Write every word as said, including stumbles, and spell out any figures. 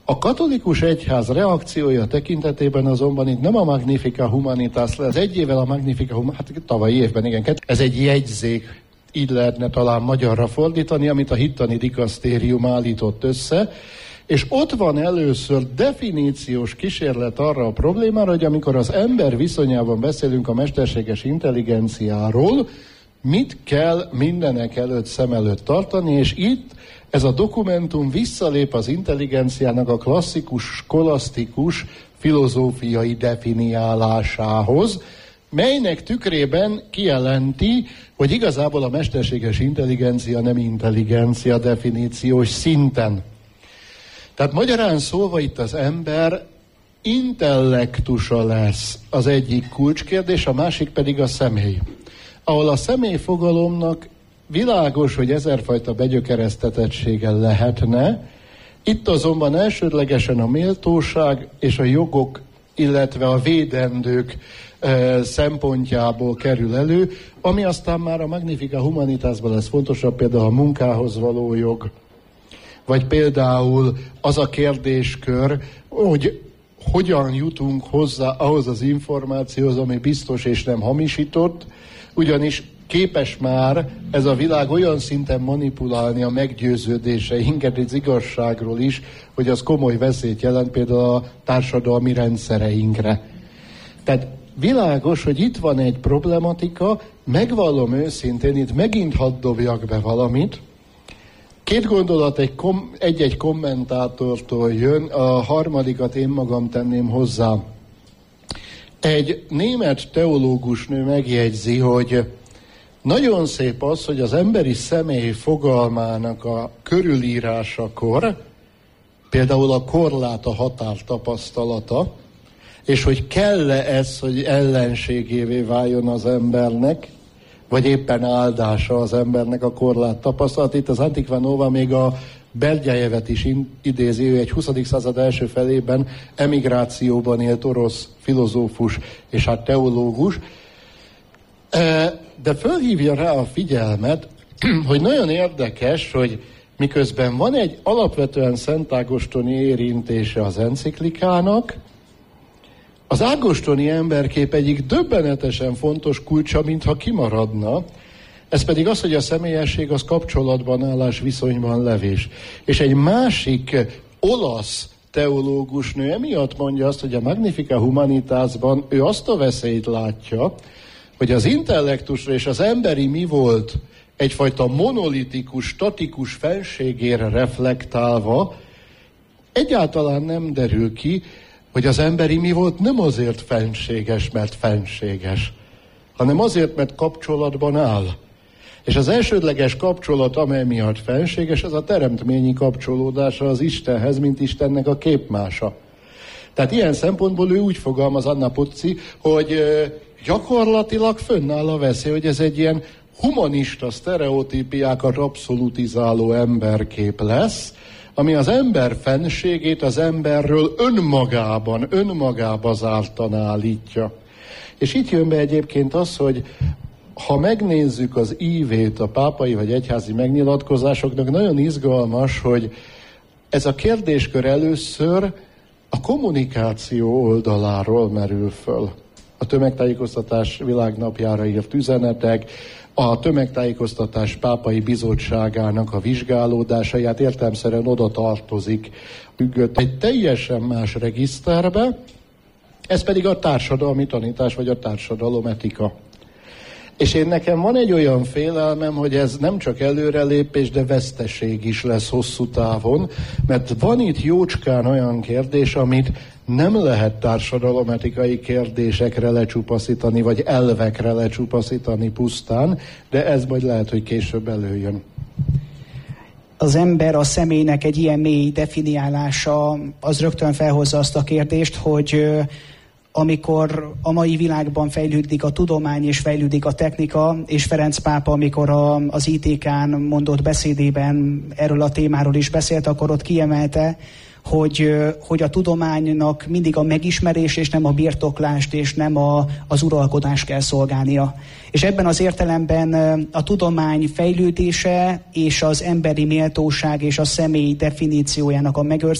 A katolikus egyház reakciója tekintetében azonban itt nem a Magnificat Humanitas lesz. Egy évvel a Magnificat Humanitas, hát tavalyi évben, igen, ez egy jegyzék, így lehetne talán magyarra fordítani, amit a hittani dikasztérium állított össze, és ott van először definíciós kísérlet arra a problémára, hogy amikor az ember viszonyában beszélünk a mesterséges intelligenciáról, mit kell mindenek előtt szem előtt tartani, és itt ez a dokumentum visszalép az intelligenciának a klasszikus, skolasztikus, filozófiai definiálásához, melynek tükrében kijelenti, hogy igazából a mesterséges intelligencia nem intelligencia definíciós szinten. Tehát magyarán szólva itt az ember intellektusa lesz az egyik kulcskérdés, a másik pedig a személy. Ahol a személy fogalomnak világos, hogy ezerfajta begyökeresztetettsége lehetne, itt azonban elsődlegesen a méltóság és a jogok, illetve a védendők e, szempontjából kerül elő, ami aztán már a Magnificat Humanitasban lesz fontosabb, például a munkához való jog, vagy például az a kérdéskör, hogy hogyan jutunk hozzá ahhoz az információhoz, ami biztos és nem hamisított, ugyanis képes már ez a világ olyan szinten manipulálni a meggyőződéseinket az igazságról is, hogy az komoly veszélyt jelent például a társadalmi rendszereinkre. Tehát világos, hogy itt van egy problematika, megvallom őszintén, itt megint hadd dobjak be valamit. Két gondolat egy kom- egy-egy kommentátortól jön, a harmadikat én magam tenném hozzá. Egy német teológus nő megjegyzi, hogy nagyon szép az, hogy az emberi személy fogalmának a körülírásakor, például a korlát, a határ tapasztalata, és hogy kell-e ez, hogy ellenségévé váljon az embernek, vagy éppen áldása az embernek a korlát tapasztalat. Itt az Antiqua Nova még a Berdjajevet is idézi, ő egy huszadik század első felében emigrációban élt orosz filozófus és hát teológus, de fölhívja rá a figyelmet, hogy nagyon érdekes, hogy miközben van egy alapvetően Szent Ágostoni érintése az enciklikának, az ágostoni emberkép egyik döbbenetesen fontos kulcsa, mintha kimaradna, ez pedig az, hogy a személyesség az kapcsolatban állás, viszonyban levés. És egy másik olasz teológusnő emiatt mondja azt, hogy a Magnificat Humanitasban ő azt a veszélyt látja, hogy az intellektusra és az emberi mi volt egyfajta monolitikus, statikus fenségére reflektálva, egyáltalán nem derül ki, hogy az emberi mi volt nem azért fenséges, mert fenséges, hanem azért, mert kapcsolatban áll. És az elsődleges kapcsolat, amely miatt fenséges, az a teremtményi kapcsolódása az Istenhez, mint Istennek a képmása. Tehát ilyen szempontból ő úgy fogalmaz, Anna Pozzi, hogy gyakorlatilag fönnáll a veszély, hogy ez egy ilyen humanista sztereotípiákat abszolutizáló emberkép lesz, ami az ember fenségét az emberről önmagában, önmagába zártan állítja. És itt jön be egyébként az, hogy ha megnézzük az ívét a pápai vagy egyházi megnyilatkozásoknak, nagyon izgalmas, hogy ez a kérdéskör először a kommunikáció oldaláról merül föl. A tömegtájékoztatás világnapjára írt üzenetek, a tömegtájékoztatás pápai bizottságának a vizsgálódását értelemszerűen oda tartozik, függött egy teljesen más regiszterbe, ez pedig a társadalmi tanítás, vagy a társadalometika. És én nekem van egy olyan félelmem, hogy ez nem csak előrelépés, de veszteség is lesz hosszú távon, mert van itt jócskán olyan kérdés, amit nem lehet társadalometikai kérdésekre lecsupaszítani, vagy elvekre lecsupaszítani pusztán, de ez majd lehet, hogy később előjön. Az ember, a személynek egy ilyen mély definiálása, az rögtön felhozza azt a kérdést, hogy amikor a mai világban fejlődik a tudomány és fejlődik a technika, és Ferenc pápa, amikor a, az í té ká-n mondott beszédében erről a témáról is beszélt, akkor ott kiemelte, hogy, hogy a tudománynak mindig a megismerés, és nem a birtoklást, és nem a, az uralkodást kell szolgálnia. És ebben az értelemben a tudomány fejlődése és az emberi méltóság és a személy definíciójának a megőrzése